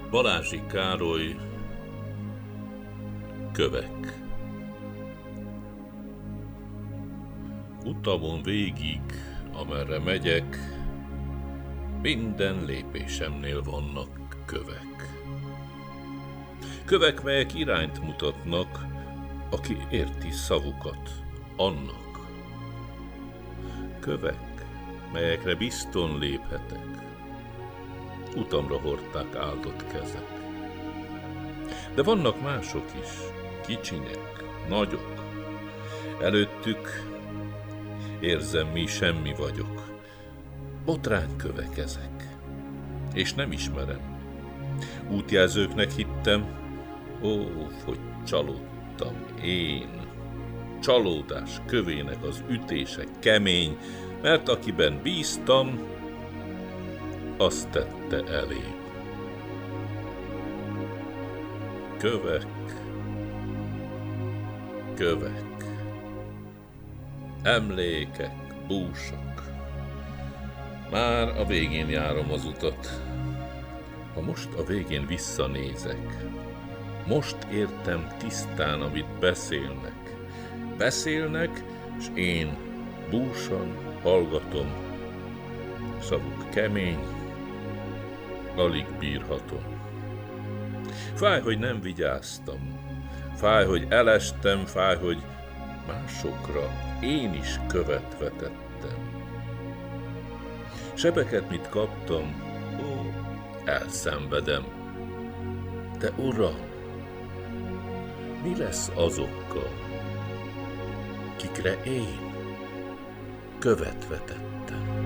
Balázsi Károly, Kövek. Utamon végig, amerre megyek, minden lépésemnél vannak kövek. Kövek, melyek irányt mutatnak, aki érti szavukat, annak. Kövek, melyekre bizton léphetek, utamra hordták áldott kezek. De vannak mások is, kicsinyek, nagyok. Előttük érzem, mi semmi vagyok. Botránykövek ezek, és nem ismerem. Útjelzőknek hittem, hogy csalódtam én. Csalódás kövének az ütése kemény, mert akiben bíztam, azt tette elém. Kövek, kövek, emlékek, búsok. Már a végén járom az utat. Ha most a végén visszanézek, most értem tisztán, amit beszélnek. Beszélnek, s én búsan hallgatom. Szavuk kemény, alig bírhatom. Fáj, hogy nem vigyáztam. Fáj, hogy elestem, fáj, hogy másokra én is követ vetettem. Sebeket, mit kaptam, elszenvedem. De Uram, mi lesz azokkal, kikre én követ vetettem?